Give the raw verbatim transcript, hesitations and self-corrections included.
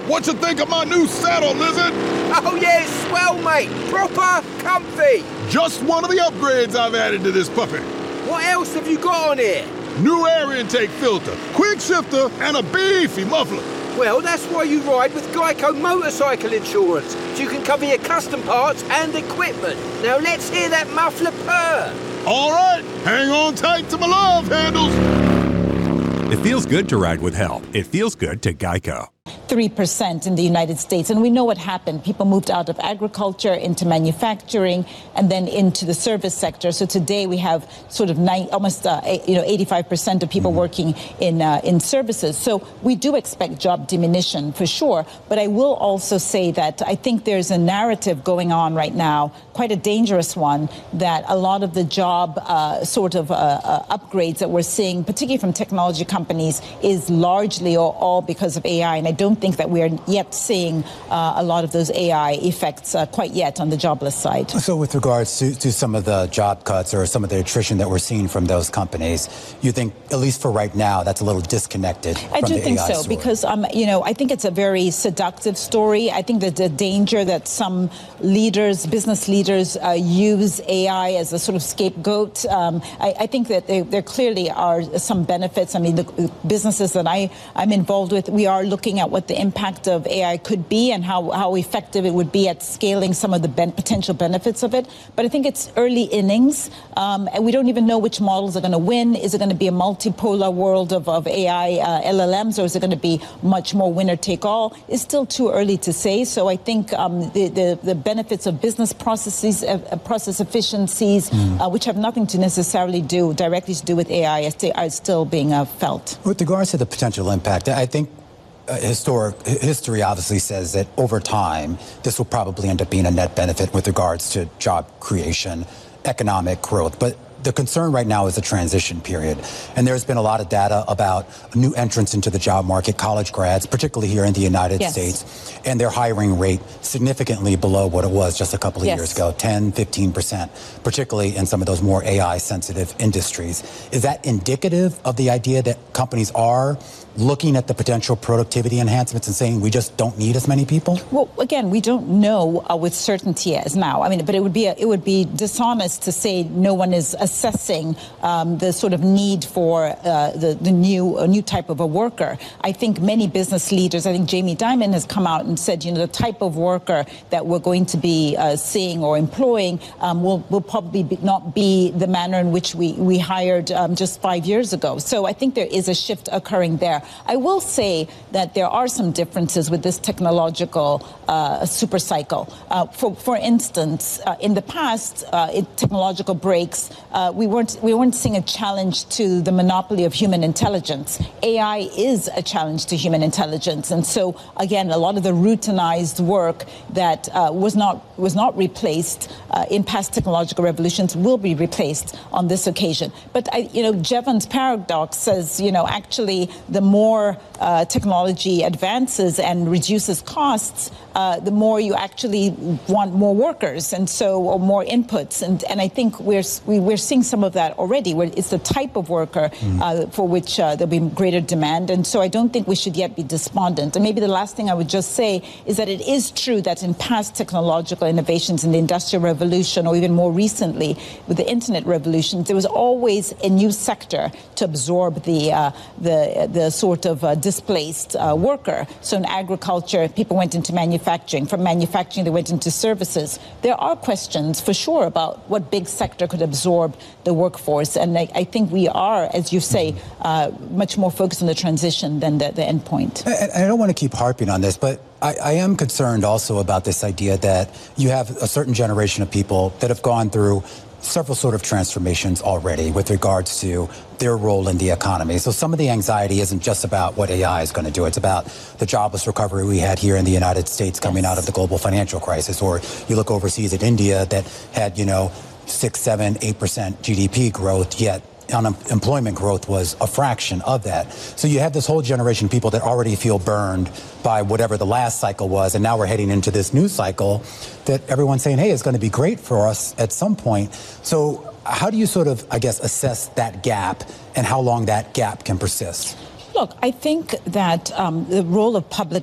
What you think of my new saddle, Lizard? Oh yeah, it's swell, mate. Proper comfy. Just one of the upgrades I've added to this puppy. What else have you got on here? New air intake filter, quick shifter, and a beefy muffler. Well, that's why you ride with Geico Motorcycle Insurance, so you can cover your custom parts and equipment. Now let's hear that muffler purr. All right, hang on tight to my love handles. It feels good to ride with help. It feels good to Geico. three percent in the United States. And we know what happened. People moved out of agriculture into manufacturing and then into the service sector. So today we have sort of nine, almost uh, you know, eighty-five percent of people working in uh, in services. So we do expect job diminution for sure. But I will also say that I think there's a narrative going on right now, quite a dangerous one, that a lot of the job uh, sort of uh, uh, upgrades that we're seeing, particularly from technology companies, is largely or all because of A I. And I don't think that we are yet seeing uh, a lot of those A I effects uh, quite yet on the jobless side. So with regards to, to some of the job cuts or some of the attrition that we're seeing from those companies, you think, at least for right now, that's a little disconnected I from do the think A I so, story. because, um, you know, I think it's a very seductive story. I think that the danger that some leaders, business leaders, uh, use A I as a sort of scapegoat, um, I, I think that they, there clearly are some benefits. I mean, the businesses that I, I'm involved with, we are looking at what the impact of A I could be and how, how effective it would be at scaling some of the ben- potential benefits of it. But I think it's early innings, um, and we don't even know which models are going to win. Is it going to be a multipolar world of, of A I uh, L L Ms, or is it going to be much more winner take all? It's still too early to say. So I think um, the, the, the benefits of business processes, uh, process efficiencies, mm. uh, which have nothing to necessarily do directly to do with A I, are still being uh, felt. With regards to the potential impact, I think Uh, historic history obviously says that over time, this will probably end up being a net benefit with regards to job creation, economic growth. But the concern right now is the transition period. And there's been a lot of data about new entrants into the job market, college grads, particularly here in the United yes. States, and their hiring rate significantly below what it was just a couple of yes. years ago, ten, fifteen percent, particularly in some of those more A I-sensitive industries. Is that indicative of the idea that companies are looking at the potential productivity enhancements and saying we just don't need as many people? Well, again, we don't know uh, with certainty as now. I mean, but it would be a, it would be dishonest to say no one is assessing um, the sort of need for uh, the the new a new type of a worker. I think many business leaders, I think Jamie Dimon has come out and said, you know, the type of worker that we're going to be uh, seeing or employing um, will will probably be, not be the manner in which we we hired um, just five years ago. So I think there is a shift occurring there. I will say that there are some differences with this technological uh, super cycle. Uh, for for instance, uh, in the past, uh, in technological breaks, uh, we weren't we weren't seeing a challenge to the monopoly of human intelligence. A I is a challenge to human intelligence, and so again, a lot of the routinized work that uh, was not was not replaced uh, in past technological revolutions will be replaced on this occasion. But I, you know, Jevons paradox says, you know, actually the more more uh, technology advances and reduces costs, uh, the more you actually want more workers, and so or more inputs. And and I think we're we, we're seeing some of that already. Where it's the type of worker mm. uh, for which uh, there'll be greater demand. And so I don't think we should yet be despondent. And maybe the last thing I would just say is that it is true that in past technological innovations in the Industrial Revolution, or even more recently with the Internet revolution, there was always a new sector to absorb the uh, the the sort of uh, displaced uh, worker. So in agriculture, people went into manufacturing. From manufacturing, they went into services. There are questions for sure about what big sector could absorb the workforce. And I, I think we are, as you say, uh, much more focused on the transition than the, the end point. I, I don't want to keep harping on this, but I, I am concerned also about this idea that you have a certain generation of people that have gone through several sort of transformations already with regards to their role in the economy. So some of the anxiety isn't just about what A I is going to do. It's about the jobless recovery we had here in the United States coming yes. out of the global financial crisis. Or you look overseas at India that had, you know, six, seven, eight percent G D P growth, yet unemployment growth was a fraction of that. So you have this whole generation of people that already feel burned by whatever the last cycle was, and now we're heading into this new cycle that everyone's saying, hey, it's going to be great for us at some point. So how do you sort of, I guess, assess that gap and how long that gap can persist? Look, I think that um, the role of public